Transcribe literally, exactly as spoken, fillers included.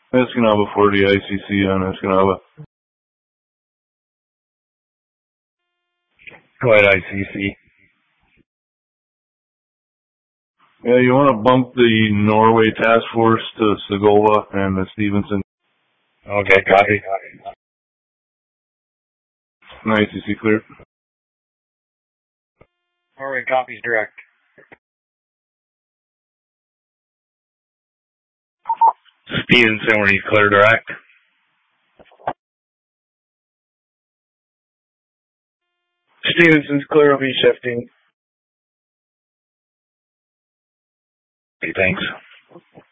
Escanaba forty, I C C on Escanaba. Go ahead, I C C. Yeah, you want to bump the Norway task force to Segola and the Stevenson. Okay, copy. I C C clear. Norway copies direct. Stevenson, where you clear direct. Stevenson's clear, will be shifting. Okay, thanks.